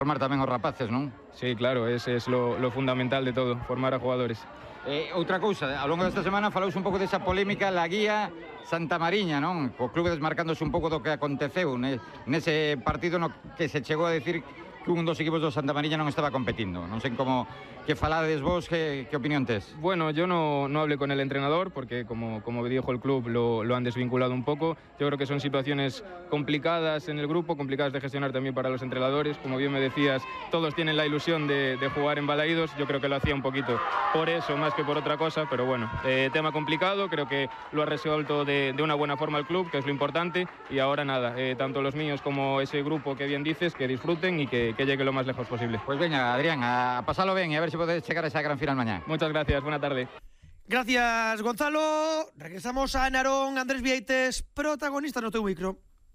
Formar tamén os rapaces, non? Sí, claro, ese es lo fundamental de todo, formar a jugadores. Outra cousa, ao longo desta semana falouse un pouco desa polémica la guía Santa Mariña, non? O clube desmarcándose un pouco do que aconteceu nese partido no que se chegou a decir que un dos equipos do Santa Mariña non estaba competindo. Non sei como que falades vos, que opinión tes? Bueno, yo no hablé con el entrenador porque como dijo el club lo han desvinculado un poco. Yo creo que son situaciones complicadas en el grupo, complicadas de gestionar también para los entrenadores. Como bien me decías, todos tienen la ilusión de jugar en Balaídos. Yo creo que lo hacía un poquito por eso más que por otra cosa, pero bueno, tema complicado, creo que lo ha resuelto de una buena forma el club, que es lo importante, y ahora nada, tanto los míos como ese grupo que bien dices, que disfruten y que llegue lo más lejos posible. Pues venga, Adrián, a pasarlo bien y a ver si podéis llegar a esa gran final mañana. Muchas gracias, buena tarde. Gracias, Gonzalo. Regresamos a Narón. Andrés Vieites, protagonista no teu micro.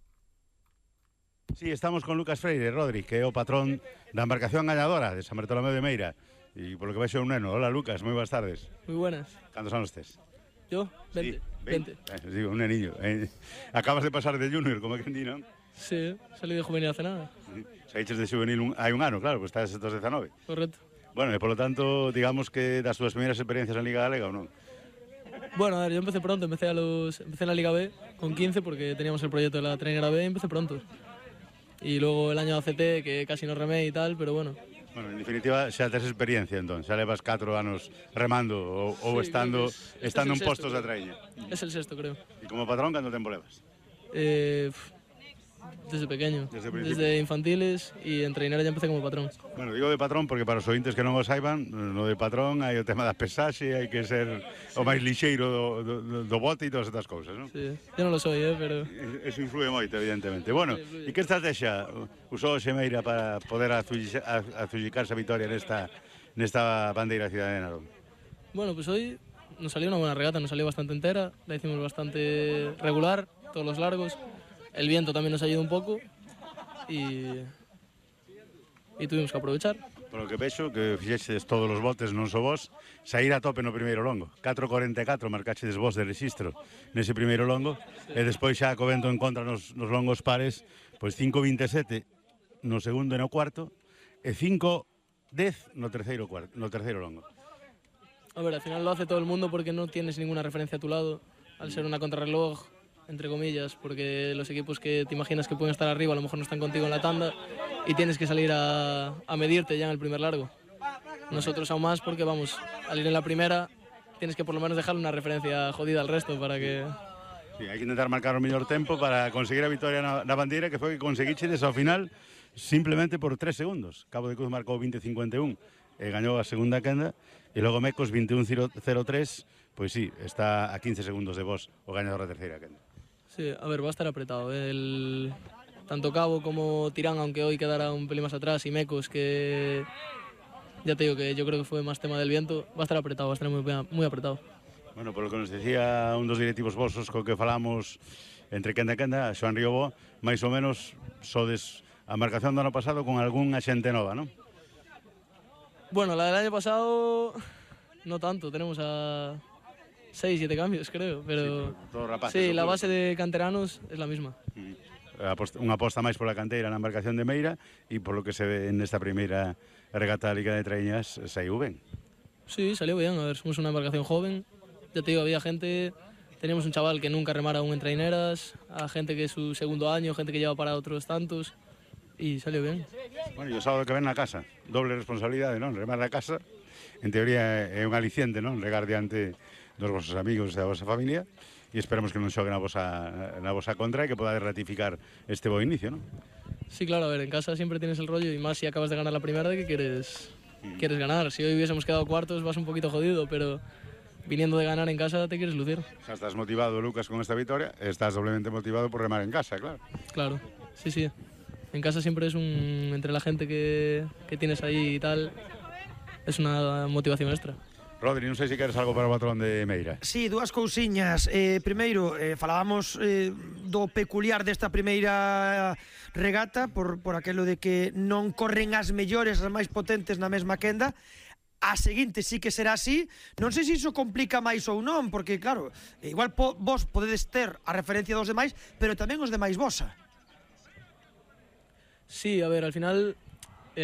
Sí, estamos con Lucas Freire, Rodri, que é o patrón da embarcación gañadora de San Bartolomé de Meira. E polo que vai ser un neno. Hola, Lucas, moi boas tardes. Muy buenas. Cantos anos tes? Yo, 20. Sí, 20. Digo, un neniño. Acabas de pasar de junior, como que di, non? Sí, salí de juvenil hace nada. Saíches de juvenil hai un ano, claro, pues estás estos 19. Correcto. Bueno, e polo tanto, digamos que das túas primeiras experiencias en Liga Galega, ou non? Bueno, a ver, yo empecé pronto, empecé en la Liga B con 15 porque teníamos el proyecto de la trainera B y empecé pronto. Y luego el año ACT, que casi no remé y tal, pero bueno. Bueno, en definitiva, xa tes experiencia, entón. Xa levas 4 anos remando ou sí, estando en postos creo. da traíña. Es el sexto, creo. E como patrón, canto tempo levas? Desde pequeño, desde infantiles, y en trainera ya empecé como patrón. Bueno, digo de patrón porque para os ointes que non o saiban, no de patrón hai o tema da pesaxe, hai que ser o máis lixeiro do bote e todas estas cousas, non? Sí, yo non lo soy, pero... Eso influye moito, evidentemente. Bueno, e que estrategia usou Xemeira para poder adxudicarse a vitoria nesta bandeira cidade de Narón? Bueno, pues hoy nos salió una buena regata, nos salió bastante entera, la hicimos bastante regular, todos los largos. El viento también nos ayudó un poco y tuvimos que aprovechar. Por lo que vexo, que fixeches todos os botes, non só vos, saír a tope no primeiro longo. 4.44 marcachedes vos de rexistro nese primeiro longo, e despois xa co vento en contra nos longos pares, pois 5.27 no segundo e no cuarto, e 5.10 no terceiro longo. A ver, al final lo hace todo el mundo porque no tienes ninguna referencia a tu lado, al ser una contrarreloj, entre comillas, porque los equipos que te imaginas que pueden estar arriba a lo mejor no están contigo en la tanda y tienes que salir a medirte ya en el primer largo. Nosotros aún más porque vamos, al ir en la primera tienes que por lo menos dejarle una referencia jodida al resto para que... Sí, hai que intentar marcar o mellor tempo para conseguir a victoria na bandeira, que foi que conseguiches ao final simplemente por 3 segundos. Cabo de Cruz marcou 20.51 e gañou a segunda quenda, e logo Mecos 21.03, pois sí, está a 15 segundos de vos o gañador da terceira quenda. Sí, a ver, va a estar apretado. Tanto Cabo como Tirán, aunque hoy quedara un pelín más atrás, y Mecos, que ya te digo que yo creo que fue más tema del viento, va a estar apretado, va a estar muy apretado. Bueno, por lo que nos decía un dos directivos vosos co que falamos entre quenda e quenda, Xoan Riobó, máis ou menos sodes a marcación do ano pasado con algunha xente nova, non? Bueno, la del año pasado no tanto, tenemos a 6, 7 cambios, creo, pero... Sí, todos rapaces, sí, la base de canteranos es la misma. Unha aposta máis pola canteira na embarcación de Meira, e por lo que se ve nesta primeira regata da Liga de Traíñas, saiu ben. Sí, salió bien, a ver, somos una embarcación joven, ya te digo, había gente, teníamos un chaval que nunca remara aún en traineras, a gente que es su segundo año, gente que lleva para otros tantos, y salió bien. Bueno, e o sábado que ven na casa, doble responsabilidade, non? Remar na casa, en teoría é un aliciente, non? Regar diante dos vosos amigos e da vosa familia, e esperamos que non xogue na vosa contra e que podades ratificar este bo inicio, non? Sí, claro, a ver, en casa siempre tienes el rollo, y más si acabas de ganar la primera, de que quieres ganar. Si hoy hubiésemos quedado cuartos vas un poquito jodido, pero viniendo de ganar en casa te quieres lucir. Xa estás motivado, Lucas, con esta victoria, estás doblemente motivado por remar en casa, claro. Claro, sí, sí. En casa siempre es entre la gente que tienes ahí y tal, es una motivación extra. Rodri, non sei se queres algo para o patrón de Meira. Sí, dúas cousiñas. Primeiro, falábamos do peculiar desta primeira regata por aquelo de que non corren as mellores, as máis potentes na mesma quenda. A seguinte sí que será así. Non sei se iso complica máis ou non, porque claro, igual vos podedes ter a referencia dos demais, pero tamén os demais vosa. Sí, a ver, al final